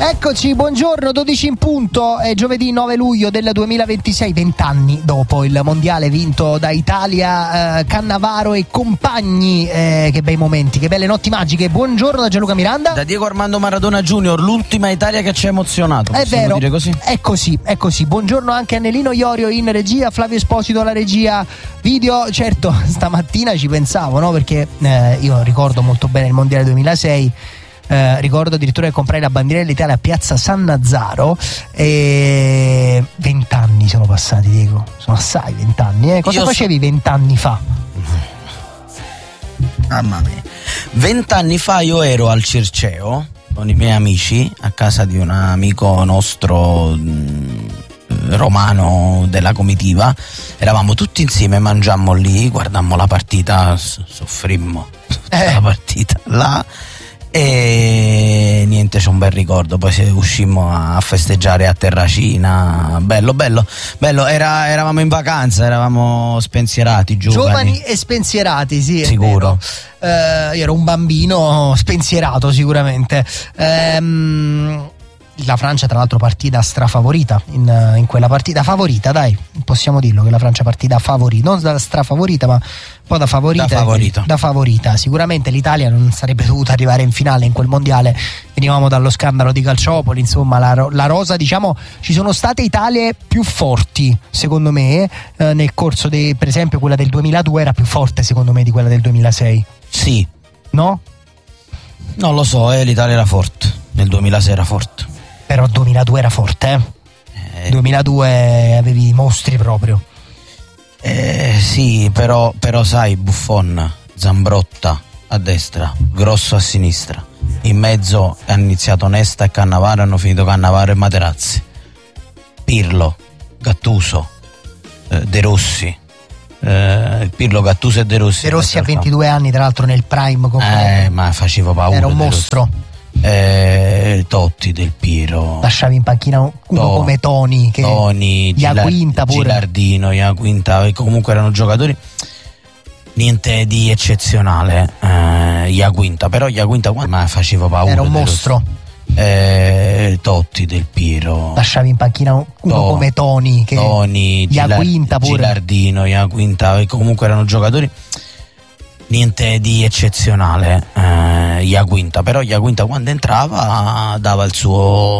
Eccoci, buongiorno, 12 in punto, è giovedì 9 luglio del 2026, 20 anni dopo il mondiale vinto da Italia, Cannavaro e compagni, che bei momenti, che belle notti magiche. Buongiorno da Gianluca Miranda. Da Diego Armando Maradona Junior, l'ultima Italia che ci ha emozionato. È vero, dire così? è così. Buongiorno anche a Annelino Iorio in regia, Flavio Esposito alla regia video. Certo, stamattina ci pensavo, no? Perché io ricordo molto bene il mondiale 2006. Ricordo addirittura che comprai la bandiera dell'Italia a Piazza San Nazzaro e 20 anni sono passati, Diego, sono assai 20 anni. Cosa facevi 20 anni fa? Mamma mia, 20 anni fa io ero al Circeo con i miei amici a casa di un amico nostro romano della comitiva, eravamo tutti insieme, mangiammo lì, guardammo la partita, soffrimmo tutta la partita là. E niente, c'è un bel ricordo. Poi uscimmo a festeggiare a Terracina, bello, eravamo in vacanza, eravamo spensierati, giovani e spensierati, sì, sicuro. Io ero un bambino spensierato sicuramente. La Francia tra l'altro partita strafavorita in quella partita, favorita, dai, possiamo dirlo che la Francia partita favorita, non da strafavorita ma un po' da favorita. Sicuramente l'Italia non sarebbe dovuta arrivare in finale in quel mondiale, venivamo dallo scandalo di Calciopoli, insomma la rosa, diciamo, ci sono state Italie più forti secondo me, nel corso per esempio quella del 2002 era più forte secondo me di quella del 2006. Sì. No? Non lo so, l'Italia era forte, nel 2006 era forte. Però 2002 era forte, 2002 avevi i mostri proprio. Sì, però sai, Buffon, Zambrotta a destra, Grosso a sinistra, in mezzo hanno iniziato Nesta e Cannavaro, hanno finito Cannavaro e Materazzi, Pirlo, Gattuso, De Rossi, Pirlo, Gattuso e De Rossi. De Rossi a 22 anni, tra l'altro nel prime, ma faceva paura, era un mostro. Totti, Del Piero, lasciavi in panchina uno come Toni, Iaquinta pure, Gilardino, Iaquinta, comunque erano giocatori niente di eccezionale. Iaquinta ma faceva paura, era un mostro. Totti, Del Piero, lasciavi in panchina uno come Toni, Iaquinta pure, Gilardino, Iaquinta, comunque erano giocatori niente di eccezionale. Iaquinta quando entrava dava il suo